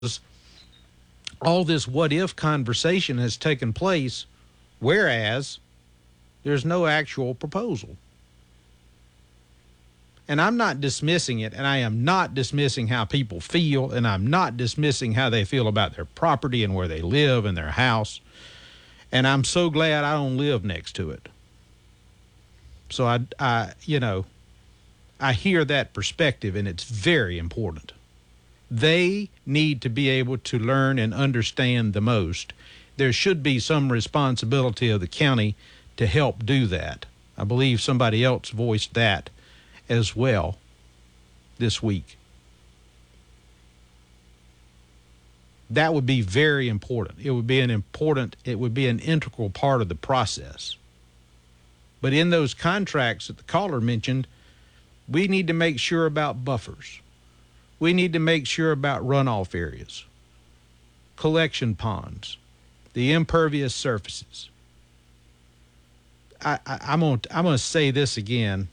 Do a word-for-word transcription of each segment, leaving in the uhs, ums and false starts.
all this what if conversation has taken place, whereas there's no actual proposal. And I'm not dismissing it, and I am not dismissing how people feel, and I'm not dismissing how they feel about their property and where they live and their house. And I'm so glad I don't live next to it. So I, I, you know, I hear that perspective, and it's very important. They need to be able to learn and understand the most. There should be some responsibility of the county to help do that. I believe somebody else voiced that as well this week. That would be very important. It would be an important, it would be an integral part of the process. But in those contracts that the caller mentioned, we need to make sure about buffers. We need to make sure about runoff areas, collection ponds, the impervious surfaces. I, I, I'm going I'm going to say this again.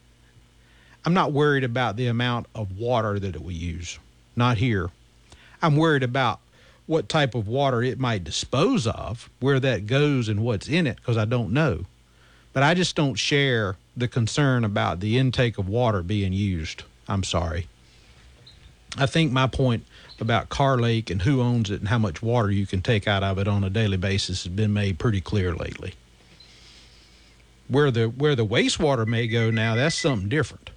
I'm not worried about the amount of water that it will use. Not here. I'm worried about what type of water it might dispose of, where that goes and what's in it, because I don't know. But I just don't share the concern about the intake of water being used. I'm sorry. I think my point about Carr Lake and who owns it and how much water you can take out of it on a daily basis has been made pretty clear lately. Where the where the wastewater may go now, that's something different.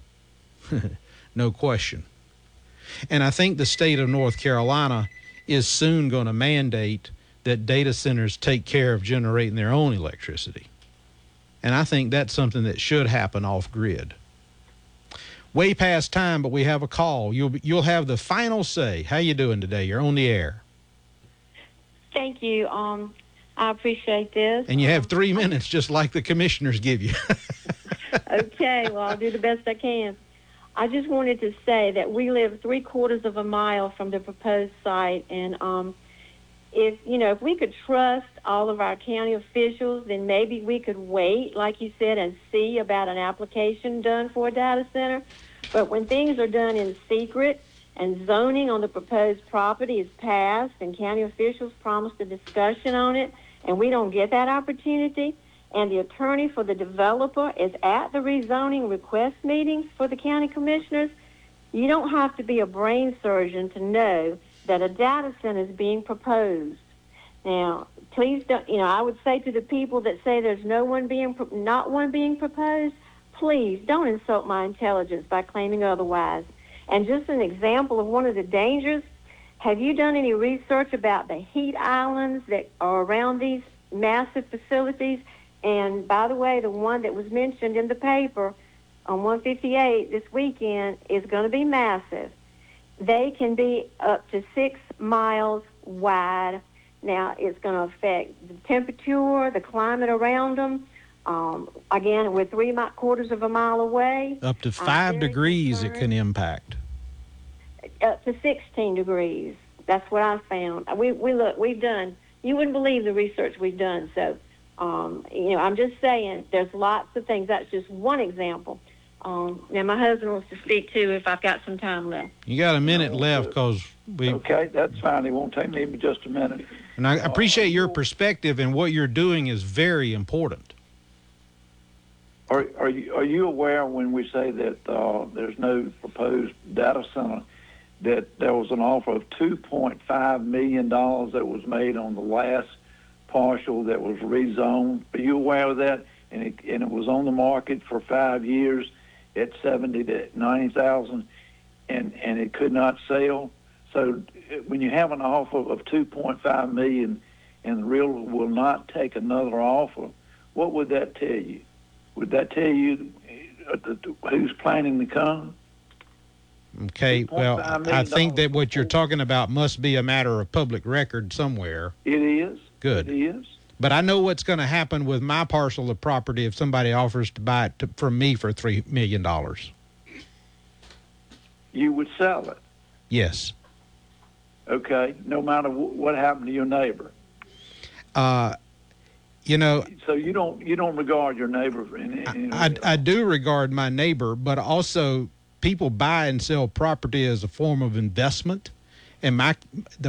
No question. And I think the state of North Carolina is soon going to mandate that data centers take care of generating their own electricity. And I think that's something that should happen off grid. Way past time, but we have a call. You'll you'll have the final say. How you doing today? You're on the air. Thank you. Um, I appreciate this. And you have three minutes, just like the commissioners give you. Okay, well, I'll do the best I can. I just wanted to say that we live three quarters of a mile from the proposed site, and um, if you know, if we could trust all of our county officials, then maybe we could wait, like you said, and see about an application done for a data center. But when things are done in secret and zoning on the proposed property is passed and county officials promised a discussion on it, and we don't get that opportunity, and the attorney for the developer is at the rezoning request meetings for the county commissioners, you don't have to be a brain surgeon to know that a data center is being proposed. Now, please don't, you know, I would say to the people that say there's no one being, not one being proposed, please don't insult my intelligence by claiming otherwise. And just an example of one of the dangers, have you done any research about the heat islands that are around these massive facilities? And by the way, the one that was mentioned in the paper on one fifty-eight this weekend is going to be massive. They can be up to six miles wide. Now, it's going to affect the temperature, the climate around them. Um, again, we're three mi- quarters of a mile away. Up to five degrees concerned. It can impact. Up to sixteen degrees. That's what I found. We we look. We've done. You wouldn't believe the research we've done. So, um, you know, I'm just saying. There's lots of things. That's just one example. Um, now, my husband wants to speak too. If I've got some time left. You got a minute left because we. Okay, that's fine. It won't take me but just a minute. And I appreciate your perspective, and what you're doing is very important. Are are you are you aware when we say that uh, there's no proposed data center, that there was an offer of two point five million dollars that was made on the last partial that was rezoned? Are you aware of that? And it and it was on the market for five years at seventy to ninety thousand, and and it could not sell. So when you have an offer of two point five million and the realtor will not take another offer, what would that tell you? Would that tell you who's planning to come? Okay, well, I think that what you're talking about must be a matter of public record somewhere. It is. Good. It is. But I know what's going to happen with my parcel of property if somebody offers to buy it to, from me for three million dollars. You would sell it? Yes. Okay, no matter w- what happened to your neighbor. Uh, you know. So you don't you don't regard your neighbor in any I, I, I do regard my neighbor, but also people buy and sell property as a form of investment, And my the